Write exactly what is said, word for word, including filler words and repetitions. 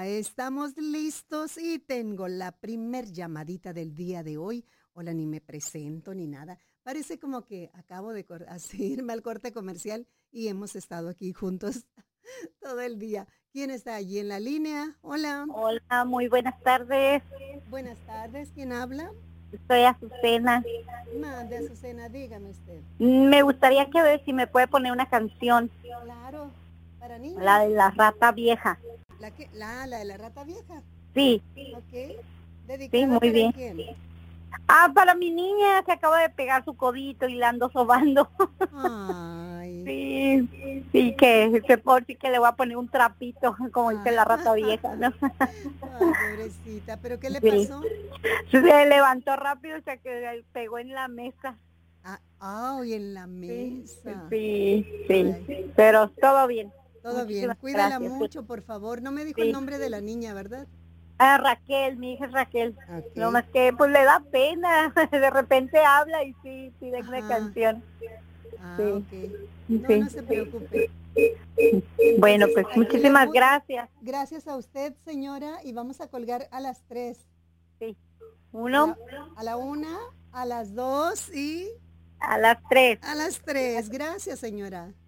ya estamos listos y tengo la primer llamadita del día de hoy. Hola, ni me presento ni nada. Parece como que acabo de cor- así irme al corte comercial y hemos estado aquí juntos todo el día. ¿Quién está allí en la línea? Hola. Hola, muy buenas tardes. Buenas tardes. ¿Quién habla? Soy Azucena. Mande, Azucena, dígame usted. Me gustaría que ver si me puede poner una canción, Claro, para la niños. de la rata vieja. La que, la, la de la rata vieja. Sí, Ok. sí, ¿Dedicada muy para bien. quién? Ah, para mi niña se acaba de pegar su codito y la ando sobando. Ay. Sí, sí, que se por sí que le voy a poner un trapito, como dice la Ah. rata vieja, ¿no? Ay, pobrecita. ¿Pero qué le Sí. pasó? Se levantó rápido y se que pegó en la mesa. Ah, ay, en la Sí, mesa. sí, Ay, sí, pero todo bien. todo bien. Muchísimas Cuídala gracias. mucho, por favor. No me dijo el Sí. nombre de la niña, ¿verdad? Ah, Raquel, mi hija es Raquel. No Ok. más que pues le da pena, de repente habla y sí, pide una Ajá. canción. Ah, Sí, ok. No, sí. no se preocupe. Bueno, Entonces, pues aquí le muchísimas voy. gracias. Gracias a usted, señora, y vamos a colgar a las tres. Sí. A Uno, la, a la una, a las dos y a las tres. a las tres. Gracias, señora.